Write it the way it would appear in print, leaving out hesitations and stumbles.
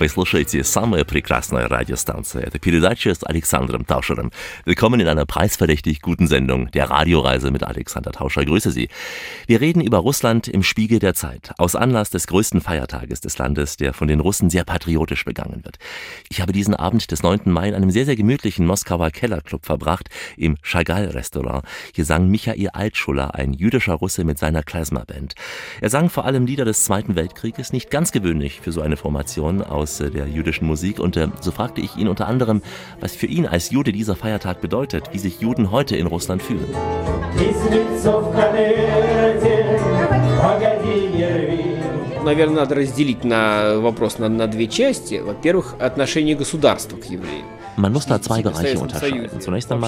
Вы слушаете «Самая прекрасная радиостанция». Это передача с Alexandrem Tauscherem. Willkommen in einer preisverdächtig guten Sendung der Radioreise mit Alexander Tauscher. Grüße Sie. Wir reden über Russland im Spiegel der Zeit, aus Anlass des größten Feiertages des Landes, der von den Russen sehr patriotisch begangen wird. Ich habe diesen Abend des 9. Mai in einem sehr, sehr gemütlichen Moskauer Kellerclub verbracht, im Chagall-Restaurant. Hier sang Michail Altschuler, ein jüdischer Russe mit seiner Klezmer-Band. Er sang vor allem Lieder des Zweiten Weltkrieges, nicht ganz gewöhnlich für so eine Formation aus der jüdischen Musik. Und so fragte ich ihn unter anderem, was für ihn als Jude dieser Feiertag bedeutet, wie sich Juden heute in Russland fühlen. Наверное, надо разделить вопрос на две части. Во-первых, отношение государства к евреям. Man muss da zwei Bereiche unterscheiden. Zunächst einmal